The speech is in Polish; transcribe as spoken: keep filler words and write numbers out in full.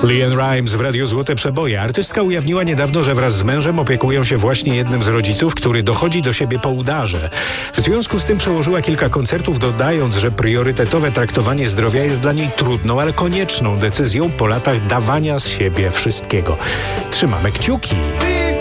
LeAnn Rimes w Radiu Złote Przeboje. Artystka ujawniła niedawno, że wraz z mężem opiekują się właśnie jednym z rodziców, który dochodzi do siebie po udarze. W związku z tym przełożyła kilka koncertów, dodając, że priorytetowe traktowanie zdrowia jest dla niej trudną, ale konieczną decyzją po latach dawania z siebie wszystkiego. Trzymamy kciuki.